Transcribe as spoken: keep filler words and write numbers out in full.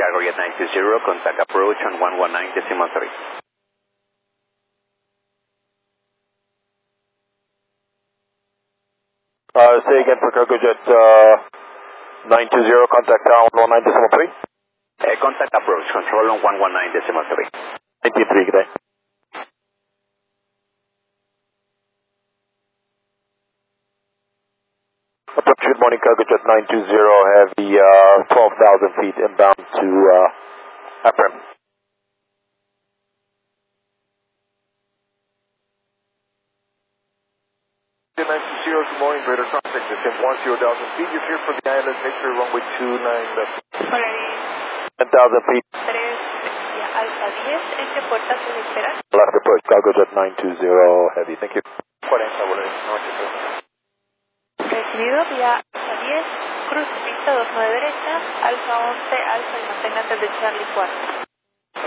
Cargo Jet nine two zero, contact approach on one one nine decimal three. Uh, say again for Cargo Jet uh, nine two zero, contact tower one one nine decimal three. Uh, contact approach control on one one nine decimal three. ninety-three, good day. Approach, good morning, Cargo Jet nine two zero, heavy uh, twelve thousand feet inbound to uh, Afram. nine two zero, good morning, radar contact, descent one zero thousand feet, you're here for the island, make sure runway two nine left. ten thousand feet. tres, ya, Alfa diez, ¿en qué puerta se le espera? Left approach, Cargo Jet nine two zero, heavy, thank you. cuarenta, buenas noches. Recibido vía Alfa diez, cruz pista dos nueve derecha, Alfa once, Alfa y manténgase de Charlie cuatro.